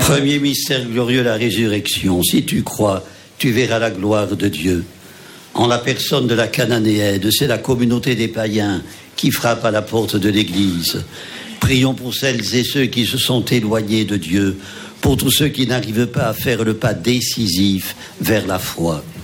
Premier mystère glorieux, la résurrection. Si tu crois, tu verras la gloire de Dieu. En la personne de la Cananéenne, c'est la communauté des païens qui frappe à la porte de l'Église. Prions pour celles et ceux qui se sont éloignés de Dieu, pour tous ceux qui n'arrivent pas à faire le pas décisif vers la foi.